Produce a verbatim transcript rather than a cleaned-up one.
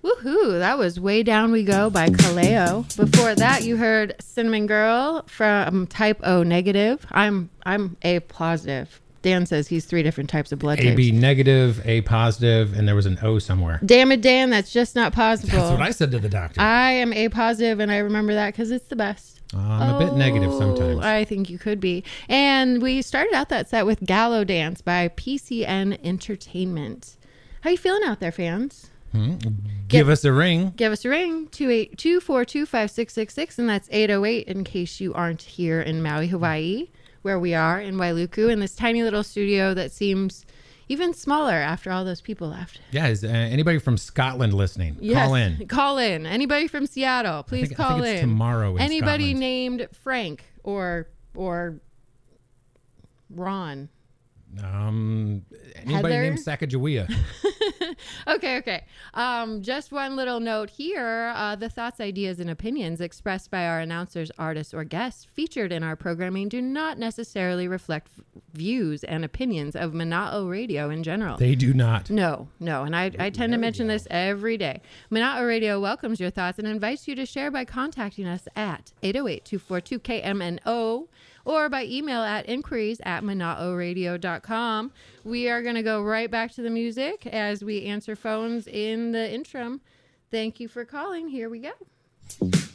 Woohoo! That was Way Down We Go by Kaleo. Before that, you heard Cinnamon Girl from Type O Negative. I'm I'm A positive. Dan says he's three different types of blood A types. B negative, A positive, and there was an O somewhere. Damn it, Dan, that's just not possible. That's what I said to the doctor. I am A positive, and I remember that because it's the best. Uh, I'm a bit negative sometimes. I think you could be. And we started out that set with Gallo Dance by P C N Entertainment. How you feeling out there, fans? Hmm. Give Get, us a ring. Give us a ring, two eight two four two five six six six, and that's eight oh eight in case you aren't here in Maui, Hawaii, where we are in Wailuku, in this tiny little studio that seems even smaller after all those people left. Yeah, is uh, anybody from Scotland listening? Yes, Call in. Call in. Anybody from Seattle, please I think, call I think it's in. tomorrow in Anybody Scotland. named Frank or or Ron. Um, anybody Heather? named Sacagawea? Okay, okay. Um, just one little note here. Uh, the thoughts, ideas, and opinions expressed by our announcers, artists, or guests featured in our programming do not necessarily reflect v- views and opinions of Mana'o Radio in general. They do not. No, no. And I, I tend to mention this every day. Mana'o Radio welcomes your thoughts and invites you to share by contacting us at eight oh eight, two four two, K M N O or by email at inquiries at mana'o radio dot com. We are going to go right back to the music as we answer phones in the interim. Thank you for calling. Here we go.